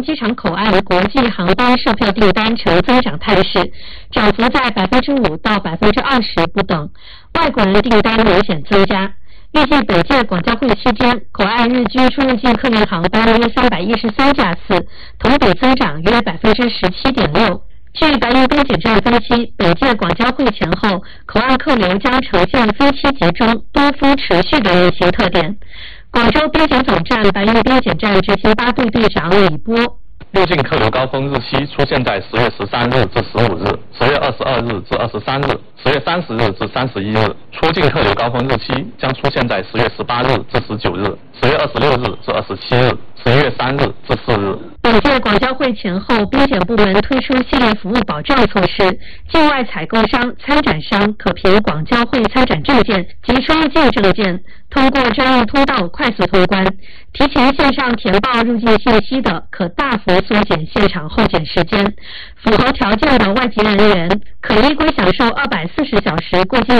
机场口岸国际航班售票订单呈增长态势，涨幅在5%到20%不等，外国人订单明显增加。预计本届广交会期间，口岸日均出入境客运航班约313架次，同比增长约17.6%。据白云边检站分析，本届广交会前后，口岸客流将呈现分期集中、多夫持续的运行特点。广州边检总站白云边检站执行8队队长李波。 入境客流高峰日期出现在10月13日至15日、10月22日至23日、10月30日至31日。出境客流高峰日期将出现在10月18日至19日、10月26日至27日、11月3日至4日。 本届广交会前后，边检部门推出系列服务保障措施，境外采购商、参展商可凭广交会参展证件及出入境证件，通过专用通道快速通关。提前线上填报入境信息的，可大幅缩减现场候检时间。符合条件的外籍人员可依规享受240小时过境